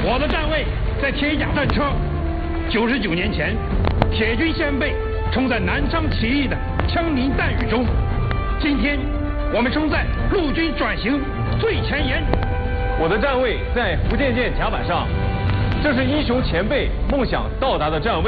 我的站位在铁甲战车。99年前，铁军先辈冲在南昌起义的枪林弹雨中。今天，我们冲在陆军转型最前沿。 我的站位在福建舰甲板上，这是英雄前辈梦想到达的站位。